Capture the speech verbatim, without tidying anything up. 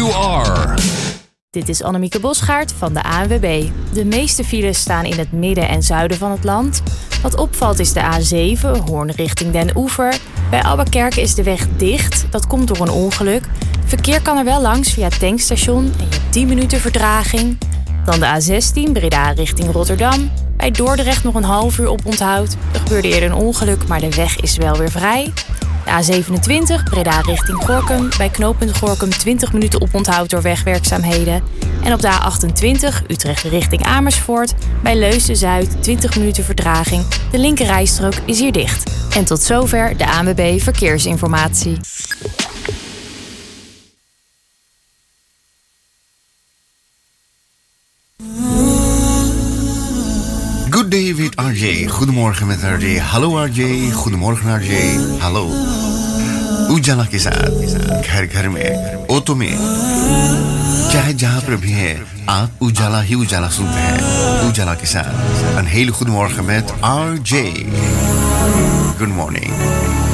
you are. Dit is Annemieke Bosgaard van de A N W B. De meeste files staan in het midden en zuiden van het land. Wat opvalt is de A zeven, Hoorn richting Den Oever. Bij Albuquerque is de weg dicht. Dat komt door een ongeluk. Verkeer kan er wel langs via het tankstation en je hebt tien minuten vertraging. Dan de A zestien, Breda richting Rotterdam. Bij Dordrecht nog een half uur oponthoud. Er gebeurde eerder een ongeluk, maar de weg is wel weer vrij. De A zevenentwintig, Breda richting Gorinchem. Bij knooppunt Gorinchem twintig minuten oponthoud door wegwerkzaamheden. En op de A achtentwintig, Utrecht richting Amersfoort. Bij Leusden-Zuid twintig minuten vertraging. De linkerrijstrook is hier dicht. En tot zover de A N W B Verkeersinformatie. Good day with R J. Goedemorgen met R J. Hallo R J. Goedemorgen R J. Hallo. उजाला के साथ घर घर में ऑटो में चाहे जहां पर भी है आप उजाला ही उजाला सुनते हैं उजाला के साथ een hele goede morgen met R J. Good morning.